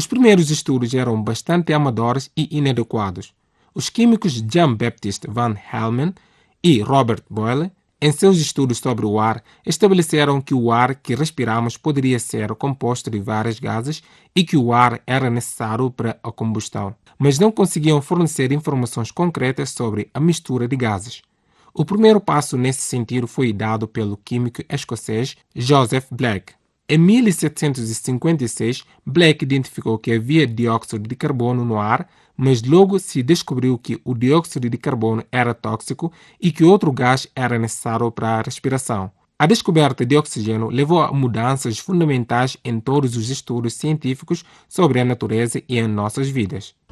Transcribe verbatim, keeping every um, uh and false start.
Os primeiros estudos eram bastante amadores e inadequados. Os químicos Jean-Baptiste Van Helmont e Robert Boyle, em seus estudos sobre o ar, estabeleceram que o ar que respiramos poderia ser composto de vários gases e que o ar era necessário para a combustão, mas não conseguiam fornecer informações concretas sobre a mistura de gases. O primeiro passo nesse sentido foi dado pelo químico escocês Joseph Black. Em mil setecentos e cinquenta e seis, Black identificou que havia dióxido de carbono no ar, mas logo se descobriu que o dióxido de carbono era tóxico e que outro gás era necessário para a respiração. A descoberta de oxigênio levou a mudanças fundamentais em todos os estudos científicos sobre a natureza e em nossas vidas.